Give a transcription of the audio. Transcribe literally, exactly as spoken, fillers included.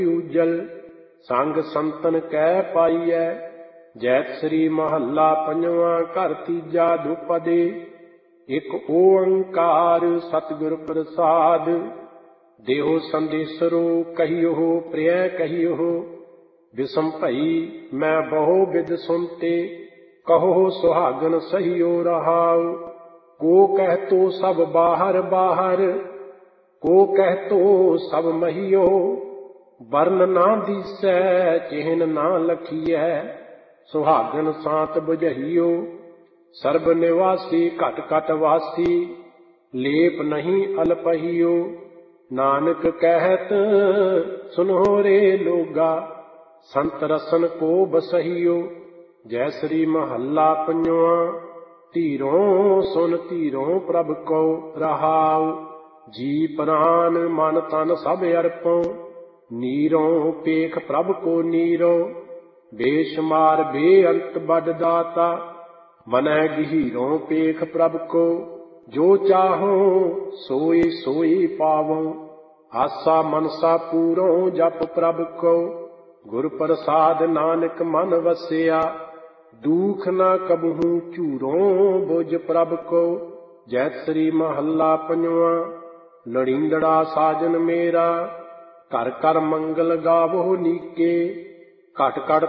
ਊਜਲ ਸੰਗ ਸੰਤਨ ਕਹਿ ਪਾਈਐ। ਜੈਤ ਸ੍ਰੀ ਮਹੱਲਾ ਪੰਜਵਾਂ ਘਰ ਤੀਜਾ ਦੁਪਦੇ। ਇੱਕ ਓੰਕਾਰ ਸਤਿਗੁਰ ਪ੍ਰਸਾਦ। ਦੇਹੋ ਸੰਦੇਸਰੋ ਕਹੀਓ ਪ੍ਰਿਯ ਕਹੀਓ। ਵਿਸਮ ਭਈ ਮੈਂ ਬਹੁ ਵਿਦ ਸੁਨਤੇ। ਕਹੋ ਸੁਹਾਗਨ ਸਹੀਓ ਰਹਾਉ। ਕੋ ਕਹਿਤੋ ਸਭ ਬਾਹਰ ਬਾਹਰ। ਕੋ ਕਹਿਤੋ ਸਭ ਮਹੀਓ। ਵਰਨ ਨਾ ਦੀਸੈ ਚਿਹਨ ਨਾ ਲਖੀਐ। ਸੁਹਾਗਨ ਸਾਤ ਬੁਝਹੀਓ। ਸਰਬ ਨਿਵਾਸੀ ਘਟ ਘਟ ਵਾਸੀ। ਲੇਪ ਨਹੀਂ ਅਲਪਹੀਓ। ਨਾਨਕ ਕਹਿਤ ਸੁਨੋ ਰੇ ਲੋਗਾ। ਸੰਤ ਰਸਨ ਕੋ ਬਸਹੀਓ। ਜੈ ਸ੍ਰੀ ਮਹੱਲਾ ਪੰਜਵਾਂ। ਧੀਰੋਂ ਸੁਨ ਧੀਰੋਂ ਪ੍ਰਭ ਕੋ ਰਹਾਉ। ਜੀ ਪ੍ਰਾਨ ਮਨ ਤਨ ਸਭ ਅਰਪਉ। ਨੀਰੋਂ ਪੇਖ ਪ੍ਰਭ ਕੋ ਨੀਰੋ। ਬੇਸ਼ੁਮਾਰ ਬੇਅੰਤ ਬਡ ਦਾਤਾ। ਮਨੈ ਗਹੀਰੋਂ ਪੇਖ ਪ੍ਰਭ ਕੋ। ਜੋ ਚਾਹੋ ਸੋਈ ਸੋਈ ਪਾਵਉ। ਆਸਾ ਮਨਸਾ ਪੂਰੋਂ ਜਪ ਪ੍ਰਭ ਕੋ। ਗੁਰ ਪ੍ਰਸਾਦ ਨਾਨਕ ਮਨ ਵਸਿਆ। ਦੂਖ ਨਾ ਕਬਹੂ ਝੂਰੋਂ ਬੁਝ ਪ੍ਰਭ ਕੋ। ਜੈਤ ਸ੍ਰੀ ਮਹੱਲਾ ਪੰਜਵਾਂ। ਲੜੀਂਦੜਾ ਸਾਜਨ ਮੇਰਾ। ਘਰ ਘਰ ਮੰਗਲ ਗਾਵੋ ਨੀਕੇ। ਘਟ ਘਟ